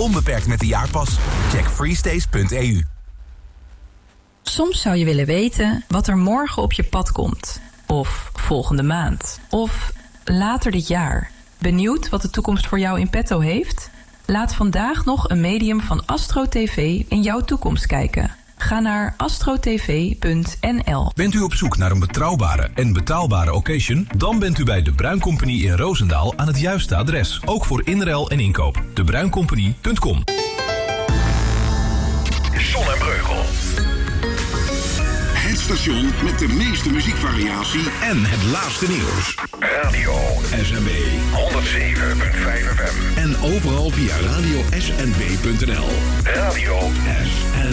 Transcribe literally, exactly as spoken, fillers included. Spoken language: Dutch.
Onbeperkt met de jaarpas. Check freestays punt e u. Soms zou je willen weten wat er morgen op je pad komt. Of volgende maand. Of later dit jaar. Benieuwd wat de toekomst voor jou in petto heeft? Laat vandaag nog een medium van Astro T V in jouw toekomst kijken. Ga naar astrotv punt n l. Bent u op zoek naar een betrouwbare en betaalbare occasion? Dan bent u bij De Bruin Company in Roosendaal aan het juiste adres. Ook voor inruil en inkoop. de bruin company punt com. Zon en Breugel. Het station met de meeste muziekvariatie En het laatste nieuws. Radio S N B honderdzeven komma vijf F M. En overal via radio s n b punt n l. Radio S N B.